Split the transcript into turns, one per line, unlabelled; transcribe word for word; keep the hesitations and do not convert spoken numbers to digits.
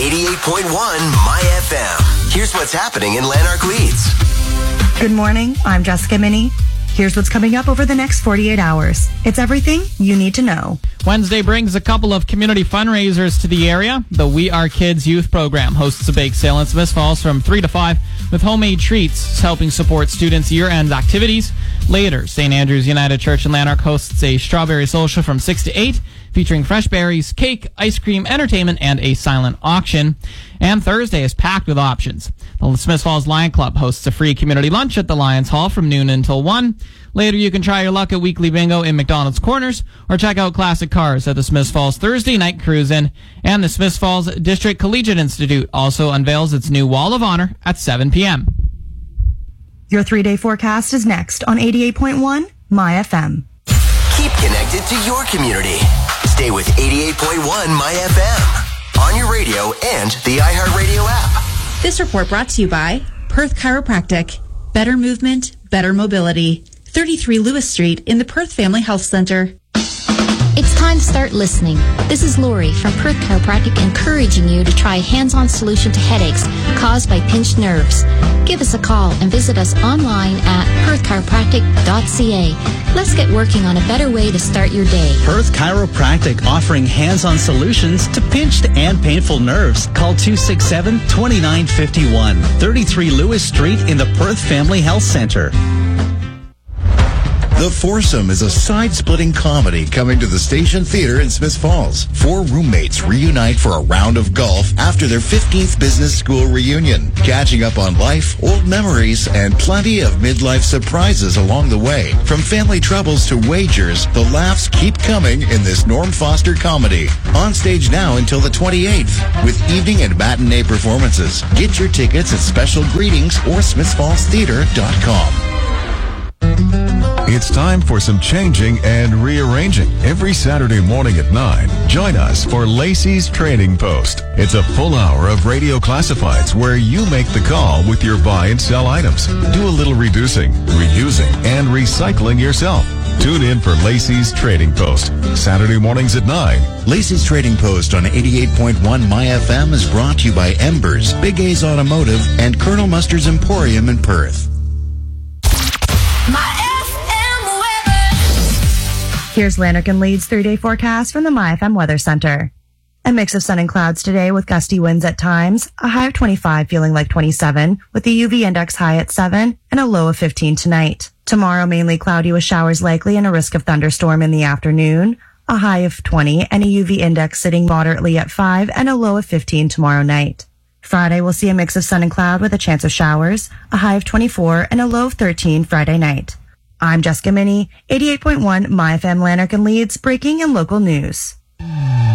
eighty-eight point one My F M. Here's what's happening in Lanark Leeds.
Good morning. I'm Jessica Minnie. Here's what's coming up over the next forty-eight hours. It's everything you need to know.
Wednesday brings a couple of community fundraisers to the area. The We Are Kids youth program hosts a bake sale in Smith Falls from three to five with homemade treats helping support students' year-end activities. Later, Saint Andrew's United Church in Lanark hosts a strawberry social from six to eight featuring fresh berries, cake, ice cream, entertainment, and a silent auction. And Thursday is packed with options. The Smith Falls Lion Club hosts a free community lunch at the Lions Hall from noon until one. Later, you can try your luck at Weekly Bingo in McDonald's Corners or check out classic cars at the Smith Falls Thursday Night Cruise-In. And the Smith Falls District Collegiate Institute also unveils its new Wall of Honor at seven p.m.
Your three-day forecast is next on eighty-eight point one My F M.
Keep connected to your community. Stay with eighty-eight point one My F M on your radio and the iHeartRadio app.
This report brought to you by Perth Chiropractic. Better movement, better mobility. thirty-three Lewis Street in the Perth Family Health Center.
It's time to start listening. This is Lori from Perth Chiropractic encouraging you to try a hands-on solution to headaches caused by pinched nerves. Give us a call and visit us online at perth chiropractic dot c a. Let's get working on a better way to start your day.
Perth Chiropractic offering hands-on solutions to pinched and painful nerves. Call two six seven, two nine five one, thirty-three Lewis Street in the Perth Family Health Center.
The Foursome is a side-splitting comedy coming to the Station Theater in Smith Falls. Four roommates reunite for a round of golf after their fifteenth business school reunion, catching up on life, old memories, and plenty of midlife surprises along the way. From family troubles to wagers, the laughs keep coming in this Norm Foster comedy. On stage now until the twenty-eighth, with evening and matinee performances. Get your tickets at Special Greetings or smith falls theater dot com.
It's time for some changing and rearranging. Every Saturday morning at nine, join us for Lacey's Trading Post. It's a full hour of radio classifieds where you make the call with your buy and sell items. Do a little reducing, reusing, and recycling yourself. Tune in for Lacey's Trading Post, Saturday mornings at nine.
Lacey's Trading Post on eighty-eight point one My F M is brought to you by Embers, Big A's Automotive, and Colonel Mustard's Emporium in Perth.
Here's Lanark and Leeds three-day forecast from the My F M Weather Center. A mix of sun and clouds today with gusty winds at times, a high of twenty-five feeling like twenty-seven, with the U V index high at seven and a low of fifteen tonight. Tomorrow mainly cloudy with showers likely and a risk of thunderstorm in the afternoon, a high of twenty and a U V index sitting moderately at five and a low of fifteen tomorrow night. Friday we'll see a mix of sun and cloud with a chance of showers, a high of twenty-four and a low of thirteen Friday night. I'm Jessica Minnie, eighty-eight point one My F M Lanark and Leeds, breaking and local news.